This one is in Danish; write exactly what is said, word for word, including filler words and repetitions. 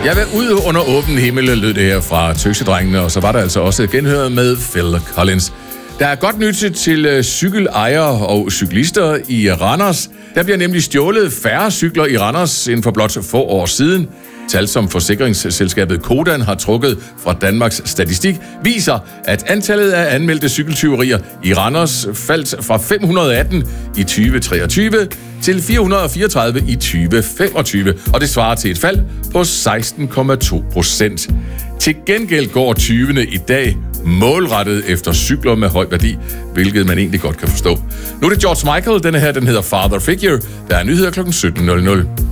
Jeg vil ud under åben himmel, lød det her fra Tøsedrengene, og så var der altså også genhøret med Phil Collins. Der er godt nyt til cykelejere og cyklister i Randers. Der bliver nemlig stjålet færre cykler i Randers end for blot få år siden. Tal, som forsikringsselskabet Codan har trukket fra Danmarks Statistik, viser, at antallet af anmeldte cykeltyverier i Randers faldt fra fem hundrede og atten i tyve treogtyve til fire hundrede og fireogtredive i tyve femogtyve, og det svarer til et fald på seksten komma to procent. Til gengæld går tyvene i dag målrettet efter cykler med høj værdi, hvilket man egentlig godt kan forstå. Nu er det George Michael, denne her, den hedder Father Figure. Der er nyheder klokken sytten nul nul.